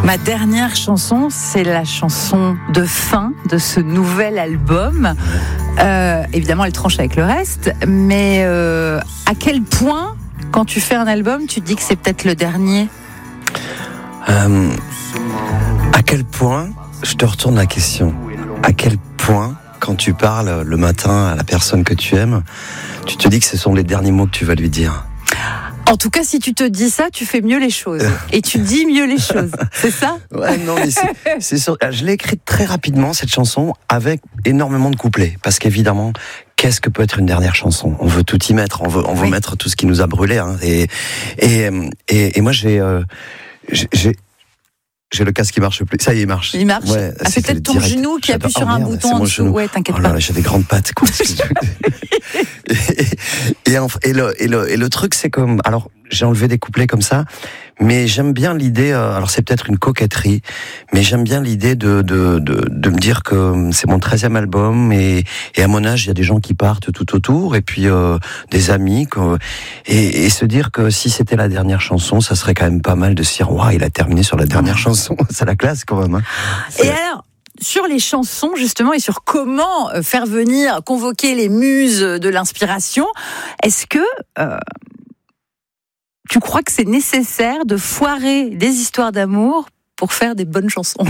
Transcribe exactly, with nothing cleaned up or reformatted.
Ma dernière chanson, c'est la chanson de fin de ce nouvel album. Euh, évidemment, elle tranche avec le reste, mais euh, à quel point, quand tu fais un album, tu te dis que c'est peut-être le dernier ? euh, À quel point, je te retourne la question, à quel point, quand tu parles le matin à la personne que tu aimes, tu te dis que ce sont les derniers mots que tu vas lui dire ? En tout cas, si tu te dis ça, tu fais mieux les choses. Et tu dis mieux les choses. C'est ça ? Ouais, non, mais c'est, c'est sûr. Je l'ai écrite très rapidement, cette chanson, avec énormément de couplets. Parce qu'évidemment, qu'est-ce que peut être une dernière chanson ? On veut tout y mettre. On veut, on veut oui. mettre tout ce qui nous a brûlé. Hein. Et, et, et, et moi, j'ai, euh, j'ai, j'ai J'ai le casque qui marche plus. Ça y est, il marche. Il marche. Ouais, ah, c'est, c'est peut-être ton direct. Genou qui appuie sur oh, un merde, bouton en dessous. Genou. Ouais, t'inquiète oh pas. Là, j'ai des grandes pattes. Quoi. et, et, et, le, et, le, et le truc, c'est comme... Alors, j'ai enlevé des couplets comme ça, mais j'aime bien l'idée... Euh, alors, c'est peut-être une coquetterie, mais j'aime bien l'idée de, de, de, de me dire que c'est mon treizième album, et, et à mon âge, il y a des gens qui partent tout autour, et puis euh, des amis, quoi, et, et se dire que si c'était la dernière chanson, ça serait quand même pas mal de se dire « Waouh, il a terminé sur la dernière chanson ». C'est la classe, quand même. Hein. Et alors sur les chansons, justement, et sur comment faire venir, convoquer les muses de l'inspiration, est-ce que euh, tu crois que c'est nécessaire de foirer des histoires d'amour pour faire des bonnes chansons ?